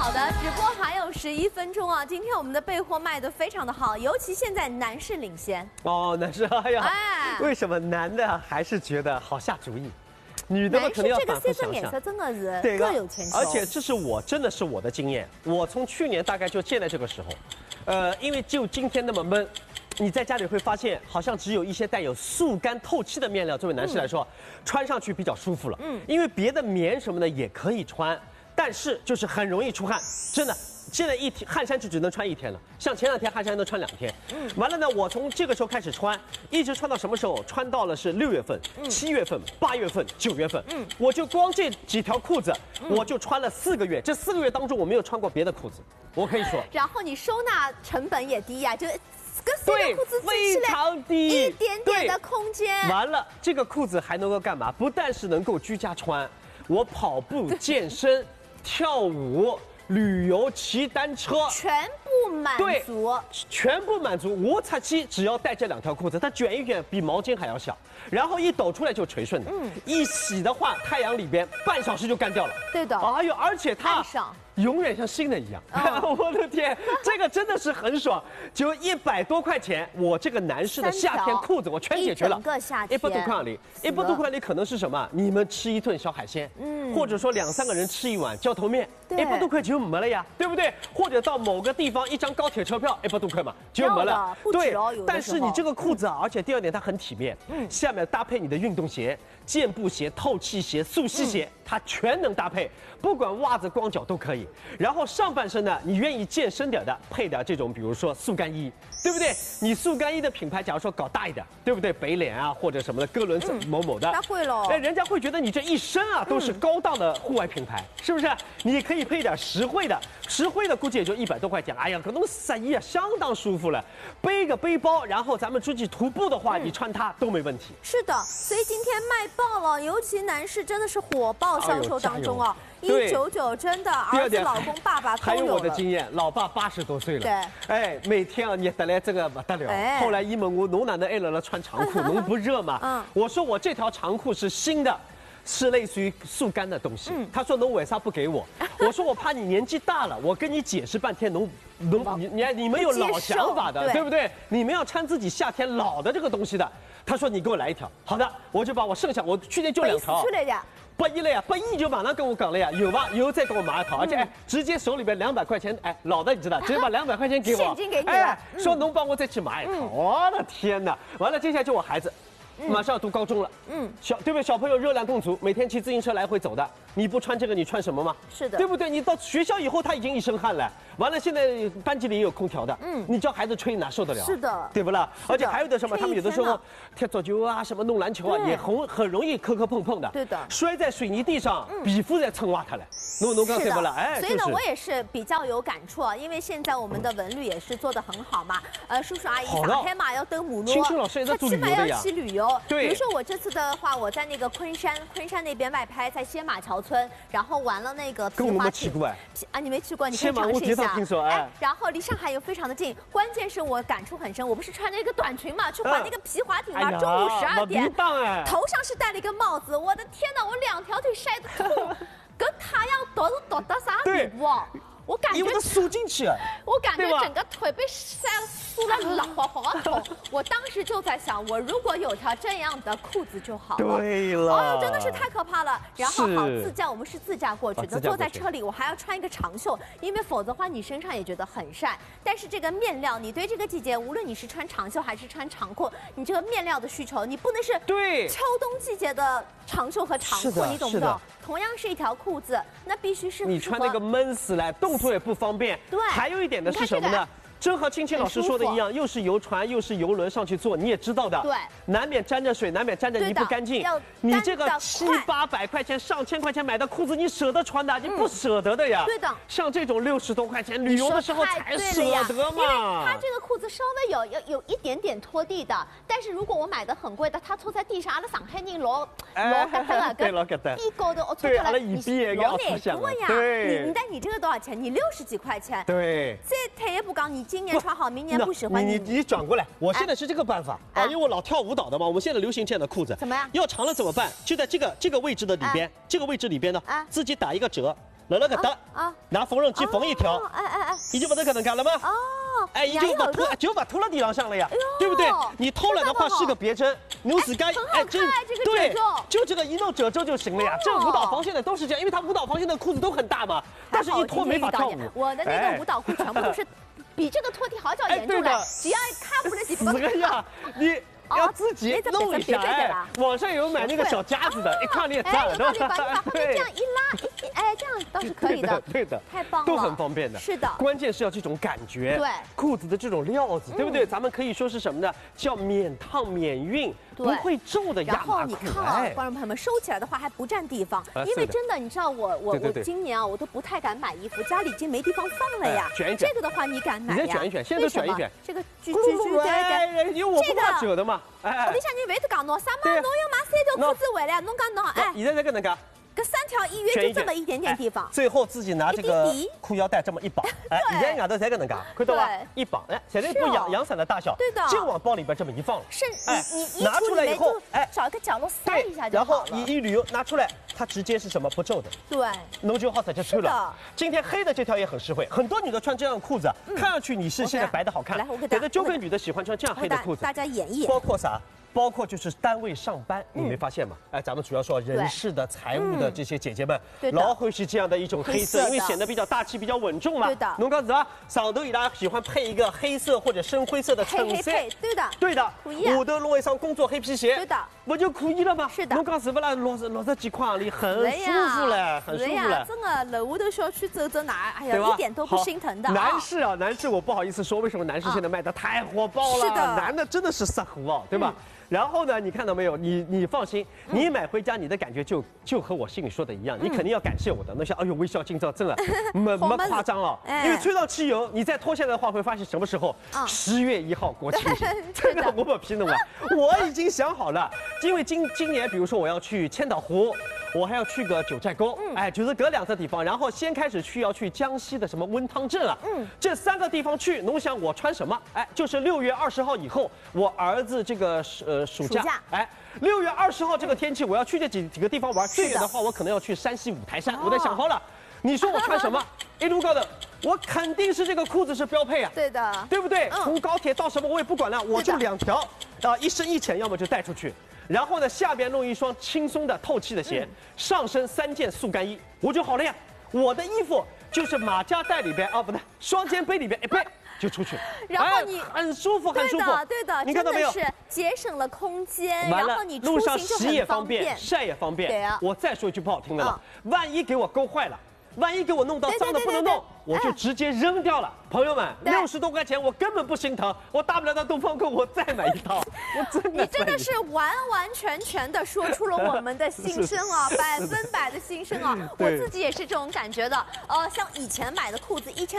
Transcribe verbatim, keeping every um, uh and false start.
好的，直播还有十一分钟啊！今天我们的备货卖得非常的好，尤其现在男士领先。 哦，男士，哎呀，哎、为什么男的还是觉得好下主意？ 女的们肯定要反复想想。这个 C 粉颜色真的是各有千秋。 而且这是我真的是我的经验，我从去年大概就现在这个时候，呃，因为就今天那么闷，你在家里会发现好像只有一些带有速干透气的面料，作为男士来说，嗯、穿上去比较舒服了。嗯，因为别的棉什么的也可以穿，但是就是很容易出汗，真的。 现在一天汗衫就只能穿一天了，像前两天汗衫能穿两天。嗯，完了呢，我从这个时候开始穿，一直穿到什么时候？穿到了是六月份、嗯、七月份、八月份、九月份。嗯，我就光这几条裤子，嗯、我就穿了四个月。这四个月当中，我没有穿过别的裤子，我可以说。 然后你收纳成本也低呀、啊，就跟四个裤子非常低， 一点点的空间。 完了，这个裤子还能够干嘛？不但是能够居家穿，我跑步、健身、跳舞。 旅游、骑单车， 全部满足， 全部满足。无擦漆，只要带这两条裤子，它卷一卷比毛巾还要小，然后一抖出来就垂顺的。嗯，一洗的话，太阳里边半小时就干掉了。 对的。 哎呦，而且它永远像新的一样。哦、我的天，这个真的是很爽，就一百多块钱，我这个男士的夏天裤子我全解决了。 整个夏天。 一百多块里，一百多块里可能是什么？你们吃一顿小海鲜，嗯，或者说两三个人吃一碗浇头面，一百多块就没了呀，对不对？或者到某个地方一张高铁车票，一百多块嘛，就没了。对，但是你这个裤子啊，而且第二点它很体面，嗯，下面搭配你的运动鞋、健步鞋、透气鞋、速吸鞋，嗯、它全能搭配，不管袜子、光脚都可以。然后上半身呢，你愿意健身点的，配点这种，比如说速干衣，对不对？你速干衣的品牌，假如说搞大一点，对不对？北脸啊，或者什么的，哥伦某某的， 那会喽。 哎，人家会觉得你这一身啊都是高档的户外品牌，是不是？你可以配点实惠的，实惠的估计也就一百多块钱。哎呀，可能十一啊，相当舒服了。背个背包，然后咱们出去徒步的话，嗯、你穿它都没问题。 是的，所以今天卖爆了，尤其男士真的是火爆销售当中啊。 一九九真的，儿子、老公、爸爸都有了。 还有我的经验，老爸八十多岁了，对，哎，每天啊捏得来这个不得了。哎、后来一问我，侬哪能爱了了穿长裤？侬不热吗？嗯，我说我这条长裤是新的。 是类似于速干的东西，嗯、他说侬为啥不给我？我说我怕你年纪大了，我跟你解释半天，侬侬你你你们有老想法的， 对, 对不对？你们要穿自己夏天老的这个东西的。他说你给我来一条，好的，我就把我剩下我去年就两条。八一了呀，八一就马上跟我讲了呀，有吧？有再给我买一套，而且哎，直接手里边两百块钱，哎，老的你知道，直接把两百块钱给我， 现金给你了， 哎，说侬帮我再去买一套，嗯、我的天哪！完了，接下来就我孩子。 马上要读高中了，嗯，小对不对？小朋友热量更足，每天骑自行车来回走的，你不穿这个，你穿什么吗？ 是的， 对不对？你到学校以后，他已经一身汗了，完了现在班级里也有空调的，嗯，你叫孩子吹哪受得了？ 是的， 对不啦？而且还有的什么，他们有的时候踢足球啊，什么弄篮球啊，也很很容易磕磕碰碰的， 对的， 摔在水泥地上，皮肤在蹭挖开来。 弄弄刚才不了，哎， 所以呢，我也是比较有感触啊，因为现在我们的文旅也是做得很好嘛，呃，叔叔阿姨上海嘛要登母路，他起码要去旅游。对，比如说我这次的话，我在那个昆山，昆山那边外拍，在仙马桥村，然后玩了那个皮划艇。 啊，你没去过，你可以尝试一下。 听说哎， 然后离上海又非常的近，关键是我感触很深，我不是穿着一个短裙嘛，去滑那个皮划艇嘛，中午十二点，头上是戴了一个帽子，我的天哪，我两条腿晒得痛。 跟太阳毒是毒到啥地步啊？我感觉因为它缩进去啊， 我感觉整个腿被晒酥了，老滑滑痛。我当时就在想，我如果有条这样的裤子就好了。 对了， 哎呦，真的是太可怕了。然后好自驾，我们是自驾过去的，坐在车里我还要穿一个长袖，因为否则的话你身上也觉得很晒。但是这个面料，你对这个季节，无论你是穿长袖还是穿长裤，你这个面料的需求，你不能是对秋冬季节的长袖和长裤，你懂不懂？同样是一条裤子，那必须是你穿那个闷死了，动作也不方便。对，还有一点的是什么呢？真和青青老师说的一样，又是游船又是游轮上去坐，你也知道的， 对， 难免沾着水，难免沾着泥不干净。你这个七八百块钱、上千块钱买的裤子，你舍得穿的？你不舍得的呀。 对的， 像这种六十多块钱旅游的时候才舍得嘛。 因为它这个裤子稍微有有有一点点拖地的，但是如果我买的很贵的，它拖在地上，阿拉上海人老老疙瘩了， 对老疙瘩， 地高的哦， 对，阿拉一比也老难过呀。 对， 你但你这个多少钱？你六十几块钱。 对。 再退一步讲，你今年穿好，明年不喜欢你。你你转过来，我现在是这个办法啊，因为我老跳舞蹈的嘛，我们现在流行这样的裤子。 怎么样？ 要长了怎么办？就在这个这个位置的里边，这个位置里边呢，自己打一个折。 辣辣搿搭啊，拿缝纫机缝一条，哎哎哎，已经不能搿能介了吗？哦，哎，已经不拖，就不拖到地浪上了呀，对不对？你偷懒的话是个别针，你自己哎， 这对，就这个一弄褶皱就行了呀。这舞蹈房现在都是这样，因为它舞蹈房现在裤子都很大嘛，但是一脱没法跳舞。 我的那个舞蹈裤全部都是比这个拖地好脚严重的，只要卡不了几分。 死个呀，你。要自己弄一下，哎，网上有买那个小夹子的，一看你也炸了， 对吧？这样一拉，一哎，这样倒是可以的， 对的， 太棒了， 都很方便的。 是的， 关键是要这种感觉，对，裤子的这种料子，对不对？咱们可以说是什么呢？叫免烫免熨，不会皱的亚麻裤。 然后你看啊，观众朋友们，收起来的话还不占地方，因为真的，你知道我我我今年啊，我都不太敢买衣服，家里已经没地方放了呀。 卷一卷， 这个的话你敢买呀？你再卷一卷，现在都卷一卷。 这个卷卷卷对对，因为我不怕褶的嘛。 哎，我里向你会得讲侬啥嘛？侬要买三条裤子回来，侬讲侬哎。 现在在搿能介。 这三条一约就这么一点点地方， 最后自己拿这个裤腰带这么一绑，哎，现在外头才搿能介，看到吧？一绑，哎，现在不阳阳伞的大小， 对的， 就往包里边这么一放， 是，哎，你你拿出来以后， 哎，找一个角落塞一下就好了。 然后你一捋拿出来，它直接是什么不皱的， 对， 侬就好直接穿了。今天黑的这条也很实惠，很多女的穿这样的裤子，看上去你是现在白的好看， 来，我给大家，周边女的喜欢穿这样黑的裤子， 大家演绎， 包括啥？包括就是单位上班，你没发现吗？哎，咱们主要说人事的、财务的这些姐姐们，老会是这样的一种黑色，因为显得比较大气、比较稳重嘛。 对的。 侬讲子啊，上头伊拉喜欢配一个黑色或者深灰色的衬衫， 对的， 对的。 可以。 下头弄一双工作黑皮鞋， 对的， 不就可以了吗？ 是的。 侬讲是不啦？六十六十几块行钿，很舒服嘞，很舒服嘞。 真的，楼下头小区走走哪，哎呀，一点都不心疼的。 男士啊，男士，我不好意思说，为什么男士现在卖的太火爆了？ 是的， 男的真的是杀火哦，对吧？然后呢，你看到没有？你你放心，你买回家你的感觉就就和我心里说的一样，你肯定要感谢我的。那些哎呦微笑今朝真的没没夸张哦，因为吹到汽油，你再脱下来的话，会发现什么时候？十月一号国庆节，真的我不批弄啊！我已经想好了，因为今今年比如说我要去千岛湖。我还要去个九寨沟，哎，就是隔两个地方，然后先开始去要去江西的什么温汤镇了，嗯，这三个地方去，侬想我穿什么？哎，就是六月二十号以后，我儿子这个呃暑假，哎，六月二十号这个天气，我要去这几几个地方玩，最远的话我可能要去山西五台山，我都想好了。你说我穿什么？一路高的，我肯定是这个裤子是标配啊， 对的， 对不对？从高铁到什么我也不管了，我就两条，啊，一深一浅，要么就带出去。然后呢，下边弄一双轻松的透气的鞋，嗯、上身三件速干衣，我就好了呀。我的衣服就是马甲袋里边啊，不对，双肩背里边一背就出去。 然后你、 哎、很舒服，很舒服。 对的，对的， 你看到没有？ 是节省了空间， 完了， 然后你路上洗也方便，晒也方便。 对啊。 我再说一句不好听的了，嗯、万一给我勾坏了。万一给我弄到脏的不能弄，我就直接扔掉了。朋友们，六十多块钱我根本不心疼，我大不了到东方购我再买一套。我真的， 你真的是完完全全的说出了我们的心声啊，百分百的心声啊！我自己也是这种感觉的。呃，像以前买的裤子一千。